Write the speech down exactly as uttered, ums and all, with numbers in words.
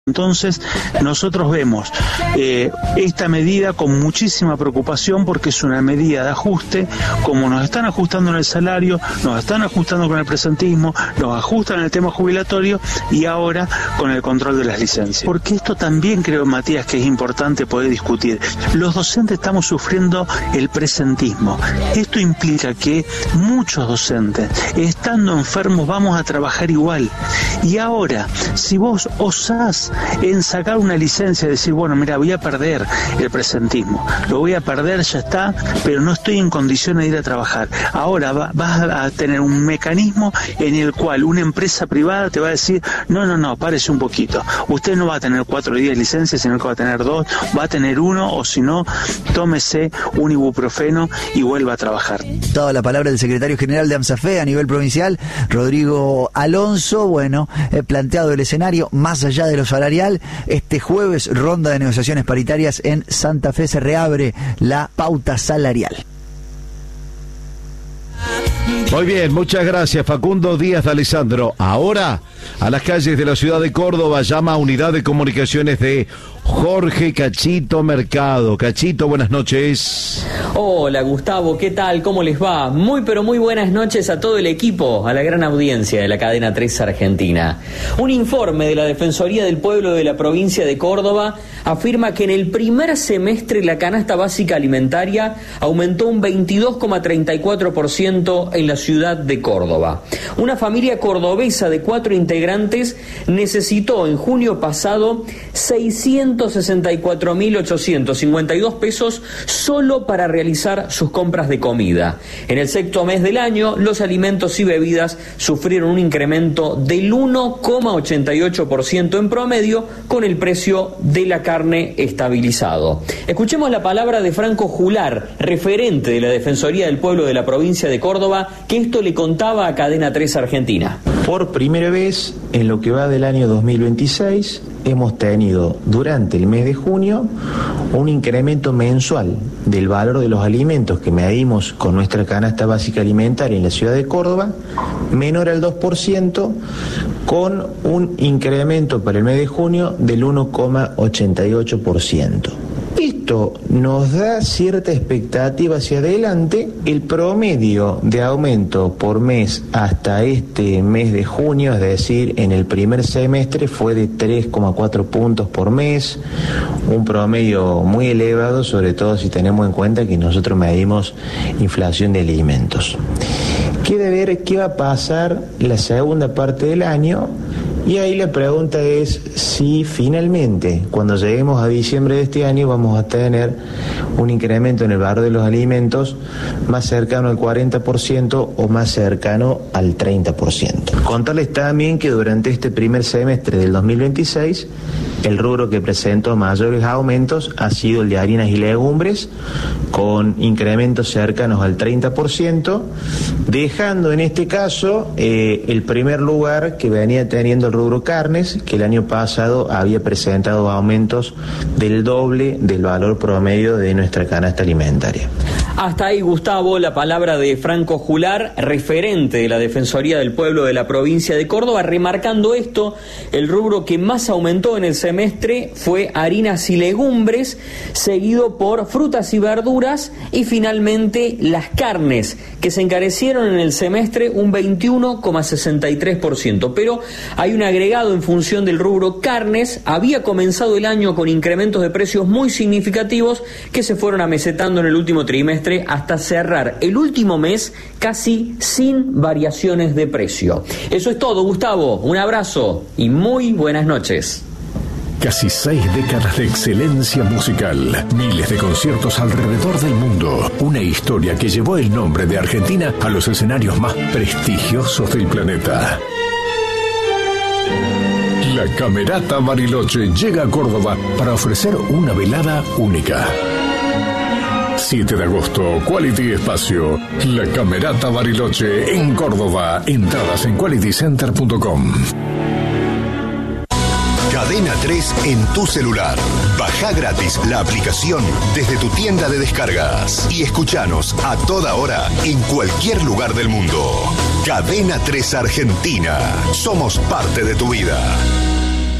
Entonces, nosotros vemos eh, esta medida con muchísima preocupación porque es una medida de ajuste, como nos están ajustando en el salario, nos están ajustando con el presentismo, nos ajustan en el tema jubilatorio y ahora con el control de las licencias. Porque esto también creo, Matías, que es importante poder discutir. Los docentes estamos sufriendo el presentismo. Esto implica que muchos docentes, estando enfermos, vamos a trabajar igual. Y ahora, si vos osás en sacar una licencia y decir, bueno, mira, voy a perder el presentismo, lo voy a perder, ya está, pero no estoy en condiciones de ir a trabajar. Ahora va, vas a tener un mecanismo en el cual una empresa privada te va a decir, no, no, no, párese un poquito, usted no va a tener cuatro o diez licencias, sino que va a tener dos, va a tener uno, o si no, tómese un ibuprofeno y vuelva a trabajar. Toda la palabra del secretario general de AMSAFE a nivel provincial, Rodrigo Alonso. Bueno, he planteado el escenario más allá de los salarial. Este jueves, ronda de negociaciones paritarias en Santa Fe, se reabre la pauta salarial. Muy bien, muchas gracias, Facundo Díaz de Alessandro. Ahora, a las calles de la ciudad de Córdoba, llama a Unidad de Comunicaciones de Jorge Cachito Mercado. Cachito, buenas noches. Hola, Gustavo, ¿qué tal? ¿Cómo les va? Muy pero muy buenas noches a todo el equipo, a la gran audiencia de la cadena tres Argentina. Un informe de la Defensoría del Pueblo de la provincia de Córdoba afirma que en el primer semestre la canasta básica alimentaria aumentó un veintidós coma treinta y cuatro por ciento en la ciudad de Córdoba. Una familia cordobesa de cuatro integrantes necesitó en junio pasado seiscientos sesenta y cuatro mil ochocientos cincuenta y dos pesos solo para realizar sus compras de comida. En el sexto mes del año, los alimentos y bebidas sufrieron un incremento del uno coma ochenta y ocho por ciento en promedio, con el precio de la carne estabilizado. Escuchemos la palabra de Franco Jular, referente de la Defensoría del Pueblo de la provincia de Córdoba, que esto le contaba a Cadena tres Argentina. Por primera vez en lo que va del año dos mil veintiséis, hemos tenido durante el mes de junio un incremento mensual del valor de los alimentos que medimos con nuestra canasta básica alimentaria en la ciudad de Córdoba, menor al dos por ciento, con un incremento para el mes de junio del uno coma ochenta y ocho por ciento. Esto nos da cierta expectativa hacia adelante. El promedio de aumento por mes hasta este mes de junio, es decir, en el primer semestre, fue de tres coma cuatro puntos por mes, un promedio muy elevado, sobre todo si tenemos en cuenta que nosotros medimos inflación de alimentos. Queda ver qué va a pasar la segunda parte del año. Y ahí la pregunta es si finalmente, cuando lleguemos a diciembre de este año, vamos a tener un incremento en el valor de los alimentos más cercano al cuarenta por ciento o más cercano al treinta por ciento. Contarles también que durante este primer semestre del dos mil veintiséis, el rubro que presentó mayores aumentos ha sido el de harinas y legumbres, con incrementos cercanos al treinta por ciento, dejando en este caso eh, el primer lugar que venía teniendo el rubro carnes, que el año pasado había presentado aumentos del doble del valor promedio de nuestra canasta alimentaria. Hasta ahí, Gustavo, la palabra de Franco Jular, referente de la Defensoría del Pueblo de la provincia de Córdoba, remarcando esto: el rubro que más aumentó en el semestre fue harinas y legumbres, seguido por frutas y verduras y finalmente las carnes, que se encarecieron en el semestre un veintiuno coma sesenta y tres por ciento. Pero hay un agregado en función del rubro carnes. Había comenzado el año con incrementos de precios muy significativos que se fueron amesetando en el último trimestre hasta cerrar el último mes casi sin variaciones de precio. Eso es todo, Gustavo. Un abrazo y muy buenas noches. Casi seis décadas de excelencia musical, miles de conciertos alrededor del mundo, una historia que llevó el nombre de Argentina a los escenarios más prestigiosos del planeta. La Camerata Bariloche llega a Córdoba para ofrecer una velada única. siete de agosto, Quality Espacio, La Camerata Bariloche en Córdoba. Entradas en quality center punto com. Cadena tres en tu celular. Baja gratis la aplicación desde tu tienda de descargas y escuchanos a toda hora en cualquier lugar del mundo. Cadena tres Argentina. Somos parte de tu vida.